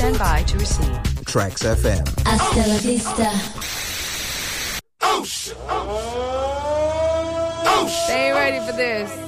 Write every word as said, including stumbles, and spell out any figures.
stand by to receive. Tracks F M. Hasta la vista. Oh, shit. Oh, shit. They ain't ready for this.